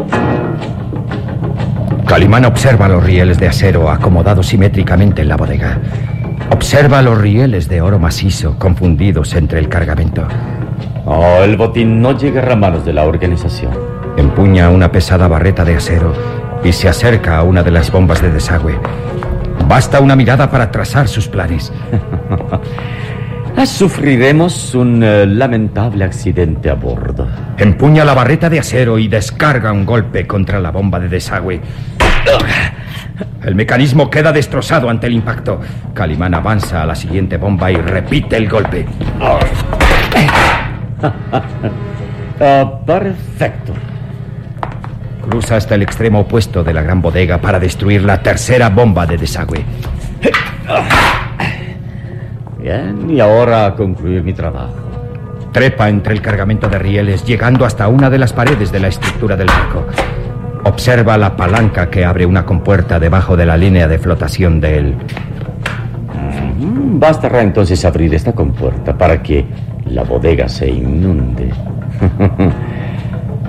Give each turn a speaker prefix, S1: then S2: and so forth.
S1: Calimán observa los rieles de acero acomodados simétricamente en la bodega. Observa los rieles de oro macizo confundidos entre el cargamento.
S2: Oh, el botín no llegará a manos de la organización.
S1: Empuña una pesada barreta de acero y se acerca a una de las bombas de desagüe. Basta una mirada para trazar sus planes.
S2: Sufriremos un lamentable accidente a bordo.
S1: Empuña la barreta de acero y descarga un golpe contra la bomba de desagüe. El mecanismo queda destrozado ante el impacto. Calimán avanza a la siguiente bomba y repite el golpe.
S2: Perfecto.
S1: Cruza hasta el extremo opuesto de la gran bodega para destruir la tercera bomba de desagüe.
S2: Bien, y ahora a concluir mi trabajo.
S1: Trepa entre el cargamento de rieles, llegando hasta una de las paredes de la estructura del barco. Observa la palanca que abre una compuerta debajo de la línea de flotación de él.
S2: Bastará entonces abrir esta compuerta para que la bodega se inunde.